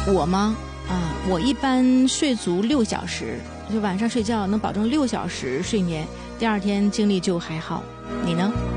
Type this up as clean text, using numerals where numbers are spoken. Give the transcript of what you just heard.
我吗？我一般睡足6小时，就晚上睡觉能保证6小时睡眠，第二天精力就还好。你呢？